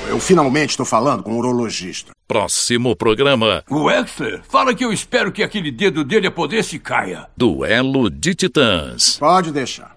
Eu finalmente estou falando com um urologista. Próximo programa. O Exler fala que eu espero que aquele dedo dele apodreça e caia. Duelo de Titãs. Pode deixar.